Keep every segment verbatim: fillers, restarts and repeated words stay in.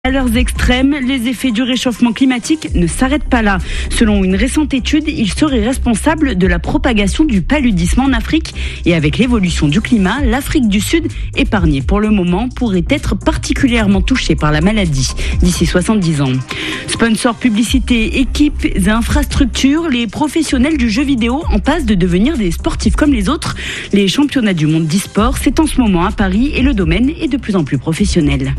À leurs extrêmes, les effets du réchauffement climatique ne s'arrêtent pas là. Selon une récente étude, ils seraient responsables de la propagation du paludisme en Afrique. Et avec l'évolution du climat, l'Afrique du Sud, épargnée pour le moment, pourrait être particulièrement touchée par la maladie d'ici soixante-dix ans. Sponsors, publicité, équipes et infrastructures, les professionnels du jeu vidéo en passent de devenir des sportifs comme les autres. Les championnats du monde d'e-sport, c'est en ce moment à Paris et le domaine est de plus en plus professionnel.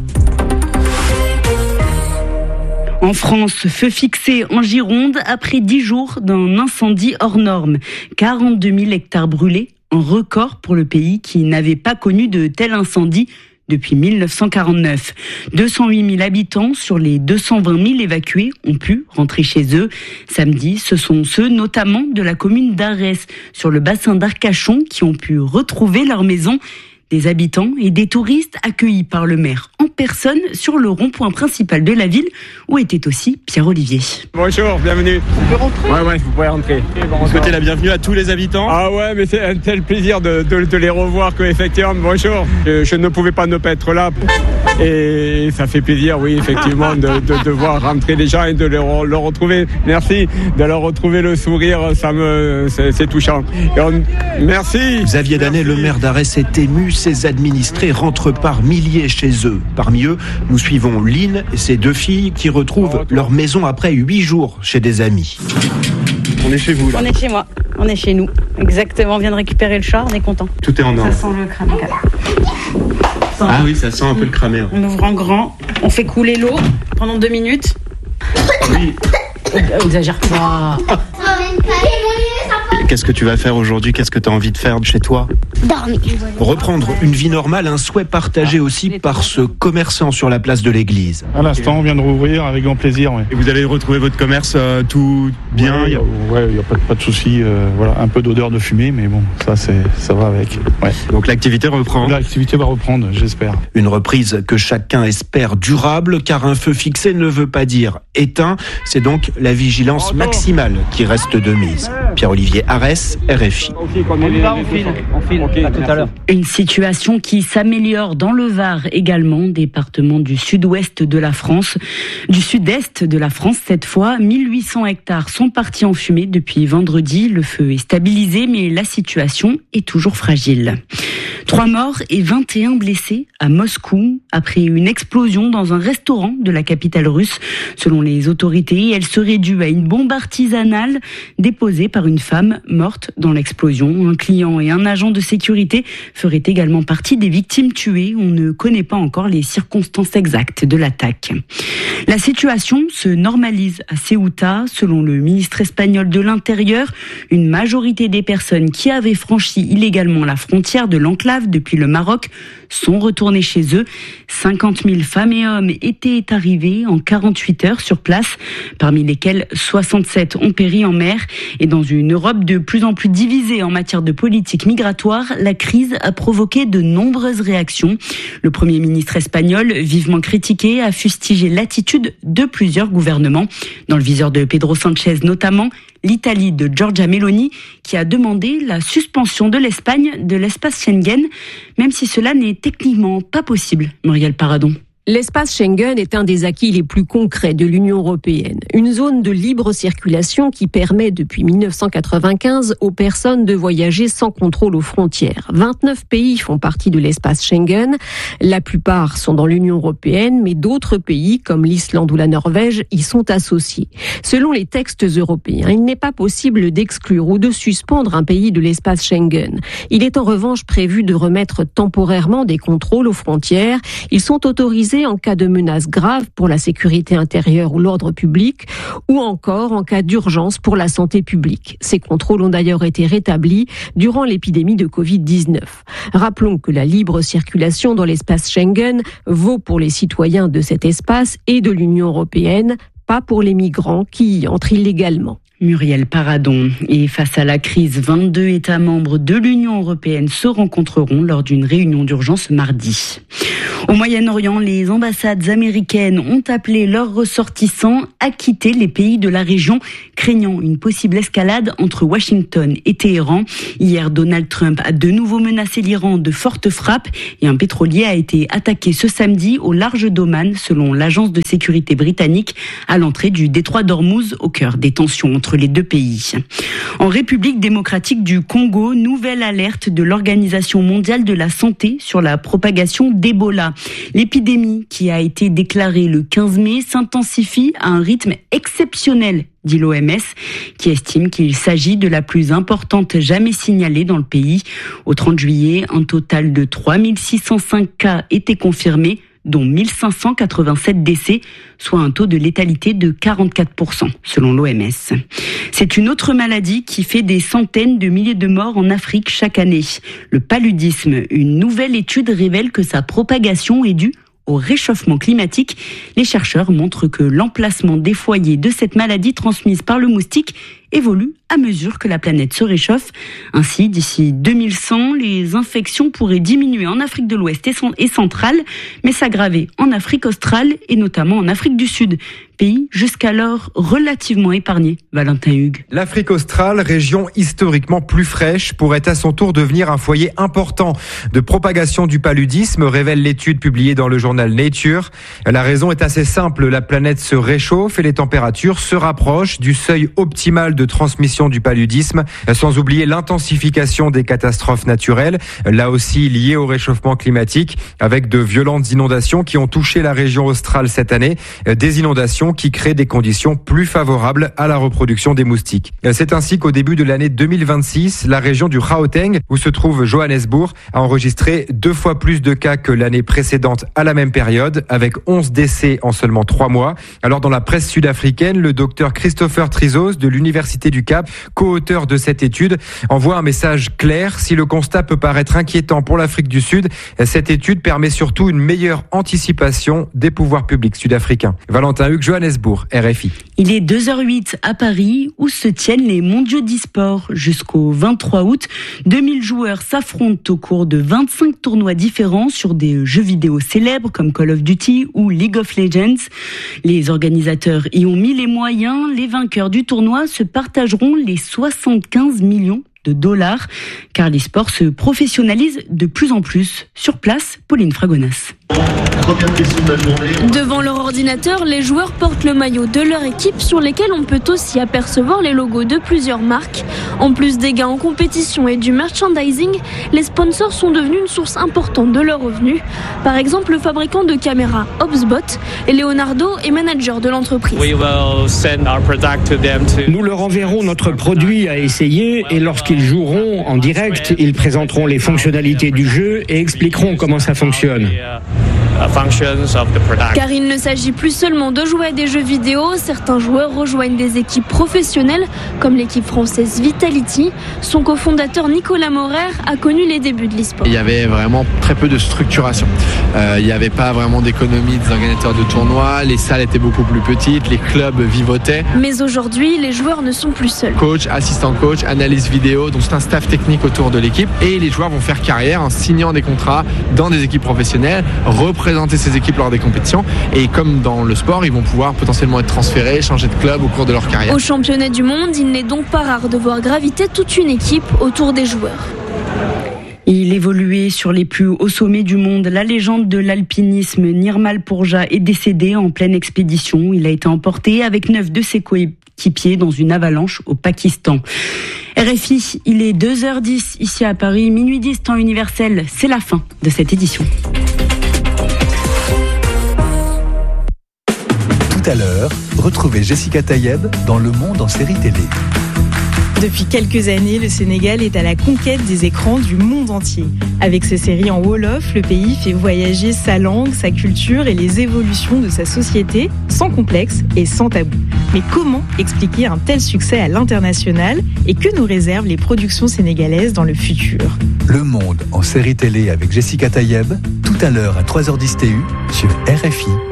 En France, feu fixé en Gironde après dix jours d'un incendie hors norme. quarante-deux mille hectares brûlés, un record pour le pays qui n'avait pas connu de tel incendie depuis mille neuf cent quarante-neuf. deux cent huit mille habitants sur les deux cent vingt mille évacués ont pu rentrer chez eux. Samedi, ce sont ceux notamment de la commune d'Arès, sur le bassin d'Arcachon, qui ont pu retrouver leur maison. Des habitants et des touristes accueillis par le maire en personne sur le rond-point principal de la ville où était aussi Pierre Olivier. Bonjour, bienvenue. Vous pouvez rentrer ? Ouais, ouais, vous pouvez rentrer. Vous souhaitez la bienvenue à tous les habitants ? Ah ouais, mais c'est un tel plaisir de, de, de les revoir que effectivement, bonjour. Je, je ne pouvais pas ne pas être là. Et ça fait plaisir, oui, effectivement, de, de, de voir rentrer les gens et de leur, leur retrouver. Merci de leur retrouver le sourire, ça me, c'est, c'est touchant. Et on, merci. Xavier Danet, le maire d'Arès, est ému. Ses administrés rentrent par milliers chez eux. Parmi eux, nous suivons Lynn et ses deux filles qui retrouvent leur maison après huit jours chez des amis. On est chez vous là. On est chez moi, on est chez nous. Exactement, on vient de récupérer le char, on est content. Tout est en ordre. Ça sent le cramé. Ah oui, ça sent un peu le cramé. On ouvre en grand, on fait couler l'eau pendant deux minutes. Oui. On exagère pas. Qu'est-ce que tu vas faire aujourd'hui ? Qu'est-ce que tu as envie de faire chez toi ? Dormir. Reprendre une vie normale, un souhait partagé aussi par ce commerçant sur la place de l'église. À l'instant, on vient de rouvrir avec grand plaisir. Ouais. Et vous allez retrouver votre commerce euh, tout bien ? Ouais, il n'y a... a pas, pas de souci. Euh, voilà, un peu d'odeur de fumée, mais bon, ça, c'est, ça va avec. Ouais. Donc l'activité reprend ? L'activité va reprendre, j'espère. Une reprise que chacun espère durable, car un feu fixé ne veut pas dire éteint. C'est donc la vigilance maximale qui reste de mise. Pierre-Olivier Arès, R F I. On y va, on file, on file. Okay, à tout à l'heure. Une situation qui s'améliore dans le Var également, département du sud-ouest de la France. Du sud-est de la France, cette fois, mille huit cents hectares sont partis en fumée depuis vendredi. Le feu est stabilisé, mais la situation est toujours fragile. Trois morts et vingt et un blessés à Moscou après une explosion dans un restaurant de la capitale russe. Selon les autorités, elle serait due à une bombe artisanale déposée par une femme morte dans l'explosion. Un client et un agent de sécurité feraient également partie des victimes tuées. On ne connaît pas encore les circonstances exactes de l'attaque. La situation se normalise à Ceuta. Selon le ministre espagnol de l'Intérieur, une majorité des personnes qui avaient franchi illégalement la frontière de l'enclave depuis le Maroc sont retournés chez eux. cinquante mille femmes et hommes étaient arrivés en quarante-huit heures sur place, parmi lesquels soixante-sept ont péri en mer. Et dans une Europe de plus en plus divisée en matière de politique migratoire, la crise a provoqué de nombreuses réactions. Le Premier ministre espagnol, vivement critiqué, a fustigé l'attitude de plusieurs gouvernements. Dans le viseur de Pedro Sánchez notamment, l'Italie de Giorgia Meloni, qui a demandé la suspension de l'Espagne de l'espace Schengen, même si cela n'est techniquement pas possible. Muriel Paradon. L'espace Schengen est un des acquis les plus concrets de l'Union européenne. Une zone de libre circulation qui permet depuis mille neuf cent quatre-vingt-quinze aux personnes de voyager sans contrôle aux frontières. vingt-neuf pays font partie de l'espace Schengen. La plupart sont dans l'Union européenne, mais d'autres pays, comme l'Islande ou la Norvège, y sont associés. Selon les textes européens, il n'est pas possible d'exclure ou de suspendre un pays de l'espace Schengen. Il est en revanche prévu de remettre temporairement des contrôles aux frontières. Ils sont autorisés en cas de menace grave pour la sécurité intérieure ou l'ordre public, ou encore en cas d'urgence pour la santé publique. Ces contrôles ont d'ailleurs été rétablis durant l'épidémie de covid dix-neuf. Rappelons que la libre circulation dans l'espace Schengen vaut pour les citoyens de cet espace et de l'Union européenne, pas pour les migrants qui y entrent illégalement. Muriel Paradon. Et face à la crise, vingt-deux États membres de l'Union européenne se rencontreront lors d'une réunion d'urgence mardi. Au Moyen-Orient, les ambassades américaines ont appelé leurs ressortissants à quitter les pays de la région, craignant une possible escalade entre Washington et Téhéran. Hier, Donald Trump a de nouveau menacé l'Iran de fortes frappes et un pétrolier a été attaqué ce samedi au large d'Oman, selon l'agence de sécurité britannique, à l'entrée du détroit d'Ormuz, au cœur des tensions entre les deux pays. En République démocratique du Congo, nouvelle alerte de l'Organisation mondiale de la santé sur la propagation d'Ebola. L'épidémie, qui a été déclarée le quinze mai, s'intensifie à un rythme exceptionnel, dit l'O M S, qui estime qu'il s'agit de la plus importante jamais signalée dans le pays. Au trente juillet, un total de trois mille six cent cinq cas étaient confirmés, dont mille cinq cent quatre-vingt-sept décès, soit un taux de létalité de quarante-quatre pour cent, selon l'O M S. C'est une autre maladie qui fait des centaines de milliers de morts en Afrique chaque année. Le paludisme. Une nouvelle étude révèle que sa propagation est due au réchauffement climatique. Les chercheurs montrent que l'emplacement des foyers de cette maladie transmise par le moustique évolue à mesure que la planète se réchauffe. Ainsi, d'ici deux mille cent, les infections pourraient diminuer en Afrique de l'Ouest et centrale, mais s'aggraver en Afrique australe et notamment en Afrique du Sud, pays jusqu'alors relativement épargné. Valentin Hugues. L'Afrique australe, région historiquement plus fraîche, pourrait à son tour devenir un foyer important de propagation du paludisme, révèle l'étude publiée dans le journal Nature. La raison est assez simple, la planète se réchauffe et les températures se rapprochent du seuil optimal de transmission du paludisme, sans oublier l'intensification des catastrophes naturelles, là aussi liées au réchauffement climatique, avec de violentes inondations qui ont touché la région australe cette année, des inondations qui créent des conditions plus favorables à la reproduction des moustiques. C'est ainsi qu'au début de l'année deux mille vingt-six, la région du Gauteng, où se trouve Johannesburg, a enregistré deux fois plus de cas que l'année précédente à la même période, avec onze décès en seulement trois mois. Alors dans la presse sud-africaine, le docteur Christopher Trizos de l'Université du Cap, co-auteur de cette étude, envoie un message clair. Si le constat peut paraître inquiétant pour l'Afrique du Sud, cette étude permet surtout une meilleure anticipation des pouvoirs publics sud-africains. Valentin Hugues, Johannesburg, R F I. Il est deux heures huit à Paris, où se tiennent les mondiaux d'e-sport. Jusqu'au vingt-trois août, deux mille joueurs s'affrontent au cours de vingt-cinq tournois différents sur des jeux vidéo célèbres comme Call of Duty ou League of Legends. Les organisateurs y ont mis les moyens. Les vainqueurs du tournoi se partageront les soixante-quinze millions de dollars, car l'e-sport se professionnalise de plus en plus. Sur place, Pauline Fragonas. Devant leur ordinateur, les joueurs portent le maillot de leur équipe sur lesquels on peut aussi apercevoir les logos de plusieurs marques. En plus des gains en compétition et du merchandising, les sponsors sont devenus une source importante de leurs revenus. Par exemple, le fabricant de caméras HubSpot et Leonardo est manager de l'entreprise. Nous leur enverrons notre produit à essayer et lorsqu'ils joueront en direct, ils présenteront les fonctionnalités du jeu et expliqueront comment ça fonctionne. Car il ne s'agit plus seulement de jouer à des jeux vidéo, certains joueurs rejoignent des équipes professionnelles, comme l'équipe française Vitality. Son cofondateur Nicolas Maurer a connu les débuts de l'e-sport. Il y avait vraiment très peu de structuration. Euh, il n'y avait pas vraiment d'économie des organisateurs de tournois, les salles étaient beaucoup plus petites, les clubs vivotaient. Mais aujourd'hui, les joueurs ne sont plus seuls. Coach, assistant coach, analyse vidéo, donc c'est un staff technique autour de l'équipe et les joueurs vont faire carrière en signant des contrats dans des équipes professionnelles, représenter ces équipes lors des compétitions et comme dans le sport, ils vont pouvoir potentiellement être transférés, changer de club au cours de leur carrière. Au championnat du monde, il n'est donc pas rare de voir graviter toute une équipe autour des joueurs. Il évoluait sur les plus hauts sommets du monde. La légende de l'alpinisme Nirmal Purja est décédé en pleine expédition. Il a été emporté avec neuf de ses coéquipiers dans une avalanche au Pakistan. R F I, il est deux heures dix ici à Paris, minuit dix temps universel. C'est la fin de cette édition. Tout à l'heure, retrouvez Jessica Tayeb dans Le Monde en série télé. Depuis quelques années, le Sénégal est à la conquête des écrans du monde entier. Avec ses séries en Wolof, le pays fait voyager sa langue, sa culture et les évolutions de sa société sans complexe et sans tabou. Mais comment expliquer un tel succès à l'international et que nous réservent les productions sénégalaises dans le futur ? Le Monde en série télé avec Jessica Tayeb, tout à l'heure à trois heures dix T U sur R F I.